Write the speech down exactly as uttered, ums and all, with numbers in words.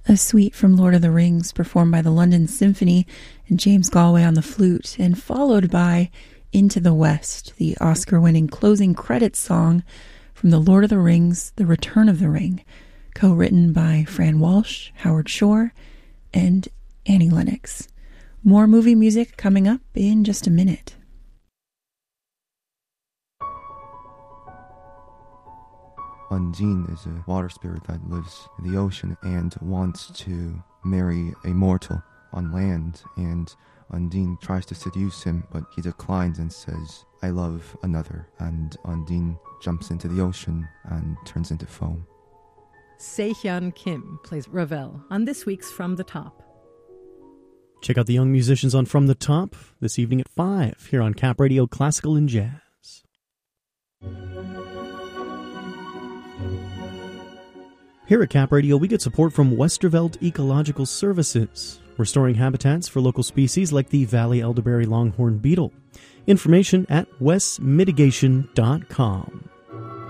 a suite from Lord of the Rings performed by the London Symphony and James Galway on the flute, and followed by Into the West, the Oscar-winning closing credits song from The Lord of the Rings, The Return of the Ring, co-written by Fran Walsh, Howard Shore, and Annie Lennox. More movie music coming up in just a minute. Undine is a water spirit that lives in the ocean and wants to marry a mortal on land, and Undine tries to seduce him, but he declines and says, "I love another," and Undine jumps into the ocean and turns into foam. Se-Hyun Kim plays Ravel on this week's From the Top. Check out the young musicians on From the Top this evening at five here on Cap Radio Classical and Jazz. Here at Cap Radio, we get support from Westerveld Ecological Services, restoring habitats for local species like the Valley elderberry longhorn beetle. Information at wes mitigation dot com.